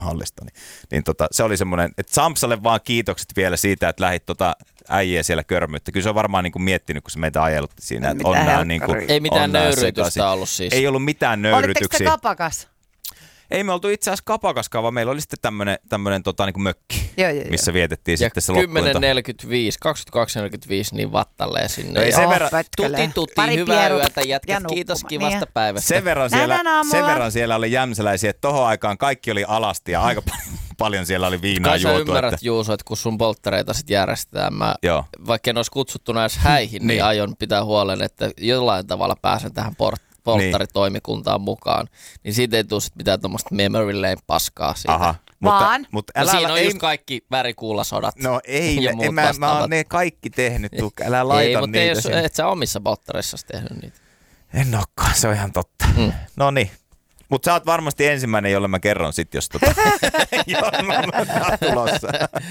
hallista. Niin se oli semmoinen, että Sampsalle vaan kiitokset vielä siitä, että lähdit äijää siellä körmyyttä. Kyllä se on varmaan niin kuin miettinyt, kun se meitä ajelutti siinä. Että on nää, niin kuin, ei mitään nöyrytystä ollut siis. Ei ollut mitään nöyrytyksiä. Olitteko te kapakas? Ei me oltu itse asiassa kapakaskaan, vaan meillä oli sitten tämmöinen niin kuin mökki, joo. missä vietettiin ja sitten se loppuilta. 10.45, 22.45 niin vattalleen sinne. No ei sen verran, tuti, hyvää yötä jätkät, kiitos kivasta päivästä. Sen verran siellä oli jämsäläisiä, että tohon aikaan kaikki oli alasti ja aika paljon siellä oli viinaa juotu. Kai sä ymmärrät, Juuso, että kun sun polttareita sit järjestetään, vaikka en olisi kutsuttuna edes häihin, niin aion pitää huolen, että jollain tavalla pääsen tähän polttaritoimikuntaan mukaan, niin siitä ei tule mitään tuommoista memory lane paskaa siitä. Aha, mutta siinä on just kaikki värikuulasodat. No ei, mä oon ne kaikki tehnyt, älä laita ei, mutta niitä. Et sä omissa polttareissasi tehnyt niitä. En olekaan, se on ihan totta. No niin. Mutta sä oot varmasti ensimmäinen, jolle mä kerron sit, jos tulossa.